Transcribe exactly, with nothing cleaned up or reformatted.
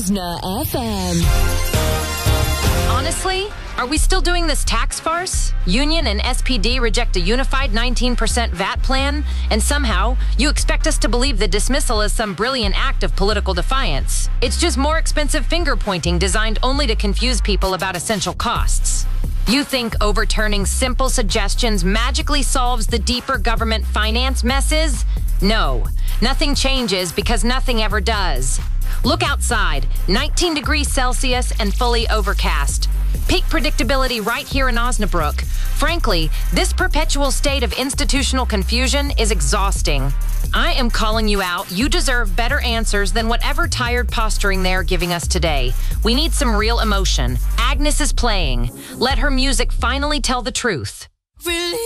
Osna F M. Honestly, are we still doing this tax farce? Union and S P D reject a unified nineteen percent V A T plan, and somehow you expect us to believe the dismissal is some brilliant act of political defiance. It's just more expensive finger-pointing designed only to confuse people about essential costs. You think overturning simple suggestions magically solves the deeper government finance messes? No, nothing changes because nothing ever does. Look outside, nineteen degrees Celsius and fully overcast. Peak predictability right here in Osnabrück. Frankly, this perpetual state of institutional confusion is exhausting. I am calling you out. You deserve better answers than whatever tired posturing they're giving us today. We need some real emotion. Agnes is playing. Let her music finally tell the truth. Really?